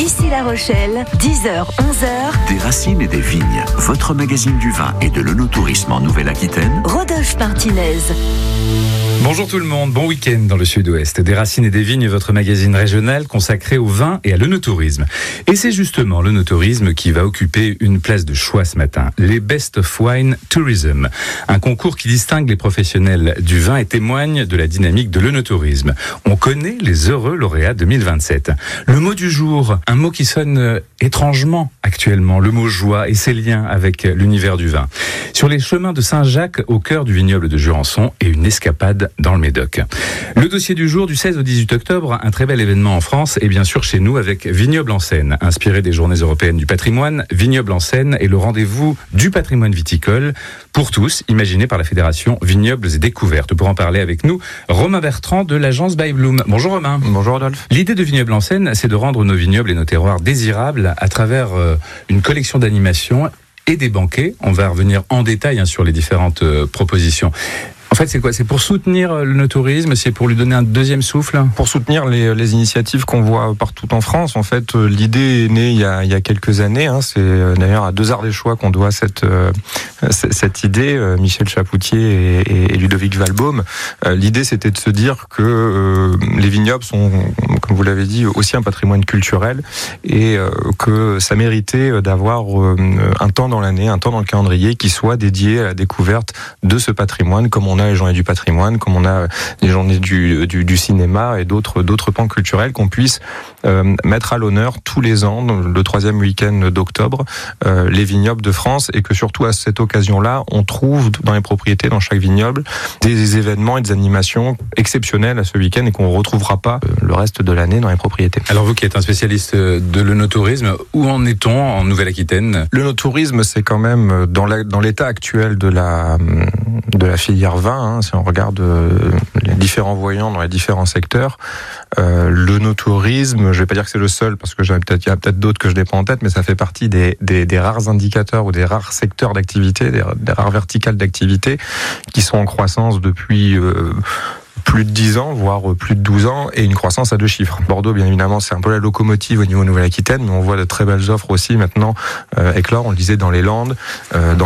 Ici La Rochelle, 10h, 11h. Des racines et des vignes, votre magazine du vin et de l'œnotourisme en Nouvelle-Aquitaine. Rodolphe Martinez. Bonjour tout le monde, bon week-end dans le sud-ouest. Des racines et des vignes, votre magazine régional consacré au vin et à l'œnotourisme. Et c'est justement l'œnotourisme qui va occuper une place de choix ce matin. Les Best of Wine Tourism. Un concours qui distingue les professionnels du vin et témoigne de la dynamique de l'œnotourisme. On connaît les heureux lauréats 2027. Le mot du jour, un mot qui sonne étrangement actuellement, le mot joie et ses liens avec l'univers du vin. Sur les chemins de Saint-Jacques, au cœur du vignoble de Jurançon, et une escapade dans le Médoc. Le dossier du jour, du 16 au 18 octobre, un très bel événement en France et bien sûr chez nous avec Vignoble en Seine. Inspiré des Journées européennes du patrimoine, Vignoble en Seine est le rendez-vous du patrimoine viticole pour tous, imaginé par la Fédération Vignobles et Découvertes. Pour en parler avec nous, Romain Bertrand de l'agence By Bloom. Bonjour Romain. Bonjour Rodolphe. L'idée de Vignoble en Seine, c'est de rendre nos vignobles et nos terroirs désirables à travers une collection d'animations et des banquets. On va revenir en détail sur les différentes propositions. En fait, c'est quoi ? C'est pour soutenir l'œnotourisme, c'est pour lui donner un deuxième souffle ? Pour soutenir les initiatives qu'on voit partout en France. En fait, l'idée est née il y a quelques années. C'est d'ailleurs à Deux Arts des Choix qu'on doit cette idée, Michel Chapoutier et Ludovic Valbaume. L'idée, c'était de se dire que les vignobles sont, comme vous l'avez dit, aussi un patrimoine culturel et que ça méritait d'avoir un temps dans l'année, un temps dans le calendrier qui soit dédié à la découverte de ce patrimoine, comme on a les journées du patrimoine, comme on a les journées du cinéma et d'autres pans culturels, qu'on puisse mettre à l'honneur tous les ans, le 3e week-end d'octobre, les vignobles de France, et que surtout à cette occasion-là, on trouve dans les propriétés, dans chaque vignoble, des événements et des animations exceptionnelles à ce week-end et qu'on ne retrouvera pas le reste de l'année dans les propriétés. Alors vous qui êtes un spécialiste de l'œnotourisme, où en est-on en Nouvelle-Aquitaine ? L'œnotourisme, c'est quand même dans l'état actuel de la filière vin, si on regarde les différents voyants dans les différents secteurs, l'œnotourisme, je vais pas dire que c'est le seul, parce que il y a peut-être d'autres que je n'ai pas en tête, mais ça fait partie des rares indicateurs ou des rares secteurs d'activité, des rares verticales d'activité qui sont en croissance depuis plus de 10 ans, voire plus de 12 ans, et une croissance à 2 chiffres. Bordeaux, bien évidemment, c'est un peu la locomotive au niveau Nouvelle-Aquitaine, mais on voit de très belles offres aussi maintenant éclore, on le disait, dans les Landes, dans